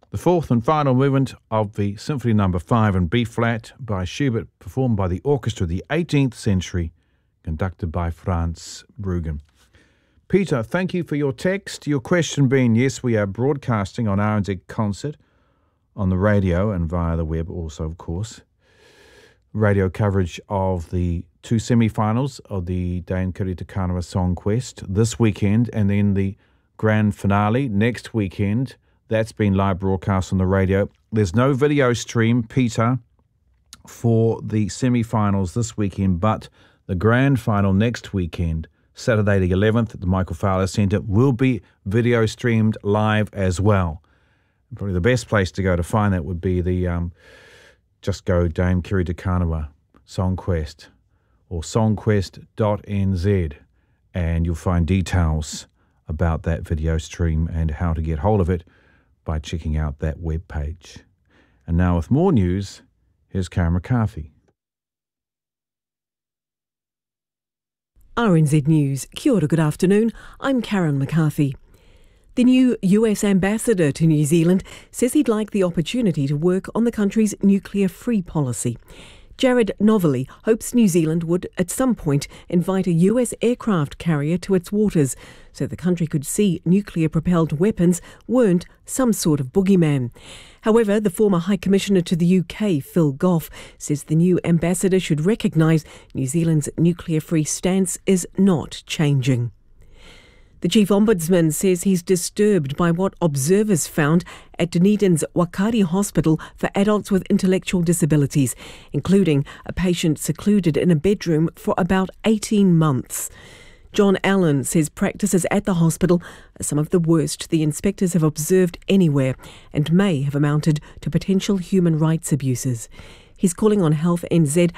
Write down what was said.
The fourth and final movement of the Symphony No. 5 in B-flat by Schubert, performed by the orchestra of the 18th century, conducted by Franz Bruggen. Peter, thank you for your text. Your question being, yes, we are broadcasting on RNZ Concert, on the radio and via the web also, of course. Radio coverage of the two semi-finals of the Dame Kiri Te Kanawa Song Quest this weekend, and then the grand finale next weekend. That's been live broadcast on the radio. There's no video stream, Peter, for the semi-finals this weekend, but the grand final next weekend, Saturday the 11th at the Michael Fowler Centre, will be video streamed live as well. Probably the best place to go to find that would be the just go Dame Kiri Te Kanawa Song Quest or songquest.nz, and you'll find details about that video stream and how to get hold of it by checking out that web page. And now with more news, here's Karen McCarthy. RNZ News. Kia ora, good afternoon. I'm Karen McCarthy. The new US ambassador to New Zealand says he'd like the opportunity to work on the country's nuclear-free policy. Jared Novelli hopes New Zealand would at some point invite a US aircraft carrier to its waters so the country could see nuclear-propelled weapons weren't some sort of boogeyman. However, the former High Commissioner to the UK, Phil Goff, says the new ambassador should recognise New Zealand's nuclear-free stance is not changing. The Chief Ombudsman says he's disturbed by what observers found at Dunedin's Wakari Hospital for adults with intellectual disabilities, including a patient secluded in a bedroom for about 18 months. John Allen says practices at the hospital are some of the worst the inspectors have observed anywhere and may have amounted to potential human rights abuses. He's calling on Health NZ